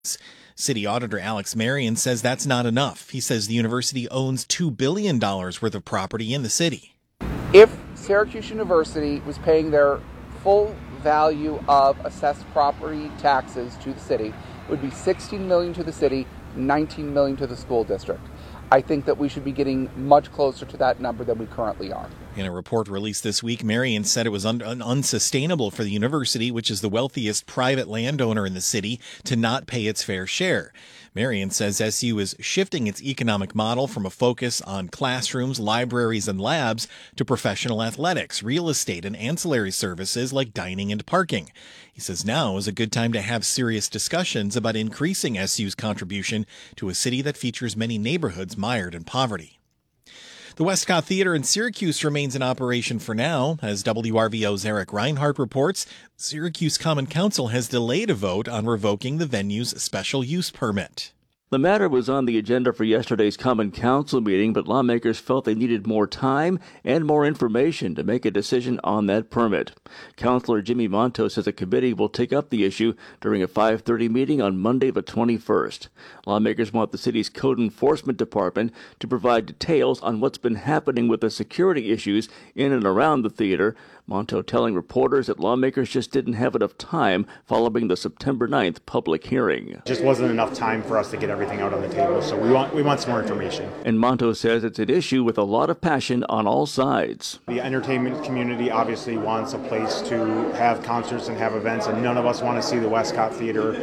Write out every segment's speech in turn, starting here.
City Auditor Alex Marion says that's not enough. He says the university owns $2 billion worth of property in the city. If Syracuse University was paying their full value of assessed property taxes to the city, it would be $16 million to the city, $19 million to the school district. I think that we should be getting much closer to that number than we currently are. In a report released this week, Marion said it was unsustainable for the university, which is the wealthiest private landowner in the city, to not pay its fair share. Marion says SU is shifting its economic model from a focus on classrooms, libraries, and labs to professional athletics, real estate, and ancillary services like dining and parking. He says now is a good time to have serious discussions about increasing SU's contribution to a city that features many neighborhoods mired in poverty. The Westcott Theater in Syracuse remains in operation for now. As WRVO's Eric Reinhardt reports, Syracuse Common Council has delayed a vote on revoking the venue's special use permit. The matter was on the agenda for yesterday's Common Council meeting, but lawmakers felt they needed more time and more information to make a decision on that permit. Councilor Jimmy Monto says a committee will take up the issue during a 5:30 meeting on Monday the 21st. Lawmakers want the city's code enforcement department to provide details on what's been happening with the security issues in and around the theater. Monto telling reporters that lawmakers just didn't have enough time following the September 9th public hearing. Just wasn't enough time for us to get everything out on the table, so we want some more information. And Monto says it's an issue with a lot of passion on all sides. The entertainment community obviously wants a place to have concerts and have events, and none of us want to see the Westcott Theater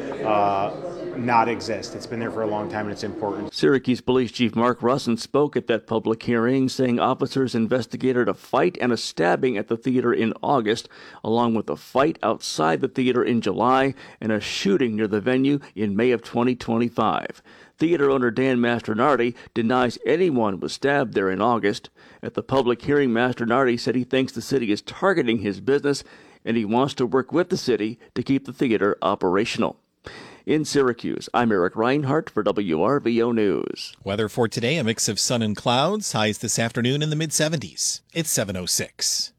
not exist. It's been there for a long time and it's important. Syracuse Police Chief Mark Russin spoke at that public hearing, saying officers investigated a fight and a stabbing at the theater in August, along with a fight outside the theater in July and a shooting near the venue in May of 2025. Theater owner Dan Mastronardi denies anyone was stabbed there in August. At the public hearing, Mastronardi said he thinks the city is targeting his business and he wants to work with the city to keep the theater operational. In Syracuse, I'm Eric Reinhardt for WRVO News. Weather for today, a mix of sun and clouds. Highs this afternoon in the mid-70s. It's 7:06.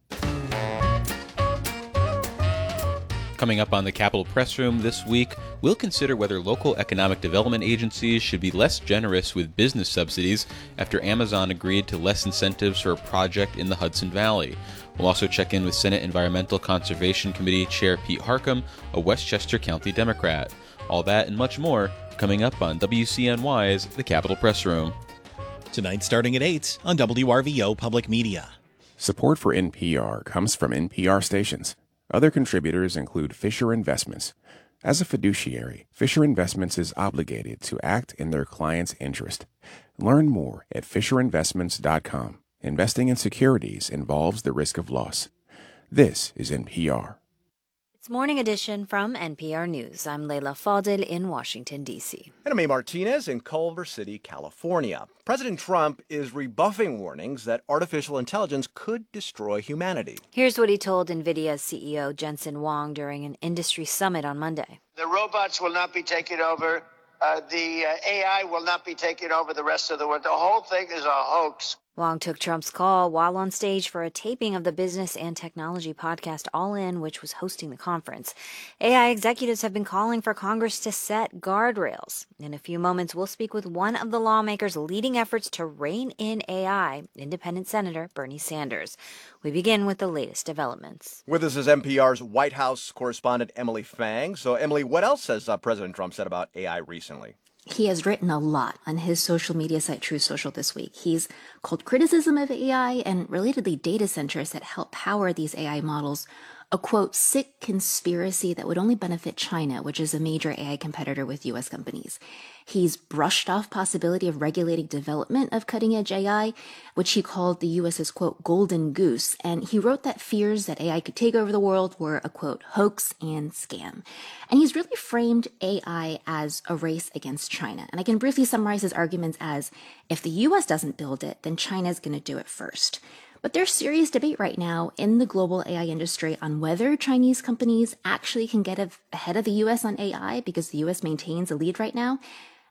Coming up on the Capitol Press Room this week, we'll consider whether local economic development agencies should be less generous with business subsidies after Amazon agreed to less incentives for a project in the Hudson Valley. We'll also check in with Senate Environmental Conservation Committee Chair Pete Harcum, a Westchester County Democrat. All that and much more coming up on WCNY's The Capitol Press Room. Tonight starting at 8 on WRVO Public Media. Support for NPR comes from NPR stations. Other contributors include Fisher Investments. As a fiduciary, Fisher Investments is obligated to act in their client's interest. Learn more at FisherInvestments.com. Investing in securities involves the risk of loss. This is NPR. It's Morning Edition from NPR News. I'm Leila Fadel in Washington, D.C. And I'm A. Martinez in Culver City, California. President Trump is rebuffing warnings that artificial intelligence could destroy humanity. Here's what he told NVIDIA's CEO Jensen Huang during an industry summit on Monday. The robots will not be taking over. The AI will not be taking over the rest of the world. The whole thing is a hoax. Huang took Trump's call while on stage for a taping of the business and technology podcast All In, which was hosting the conference. AI executives have been calling for Congress to set guardrails. In a few moments, we'll speak with one of the lawmakers leading efforts to rein in AI, Independent Senator Bernie Sanders. We begin with the latest developments. With us is NPR's White House correspondent Emily Fang. So, Emily, what else has President Trump said about AI recently? He has written a lot on his social media site, Truth Social, this week. He's called criticism of AI and relatedly data centers that help power these AI models a, quote, sick conspiracy that would only benefit China, which is a major AI competitor with U.S. companies. He's brushed off possibility of regulating development of cutting-edge AI, which he called the U.S.'s, quote, golden goose. And he wrote that fears that AI could take over the world were a, quote, hoax and scam. And he's really framed AI as a race against China. And I can briefly summarize his arguments as, if the U.S. doesn't build it, then China's going to do it first. But there's serious debate right now in the global AI industry on whether Chinese companies actually can get ahead of the U.S. on AI because the U.S. maintains a lead right now.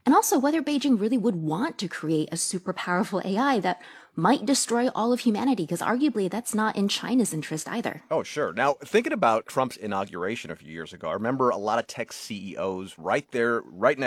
and also whether Beijing really would want to create a super powerful AI that might destroy all of humanity, because arguably that's not in China's interest either. Oh, sure. Now, thinking about Trump's inauguration a few years ago, I remember a lot of tech CEOs right next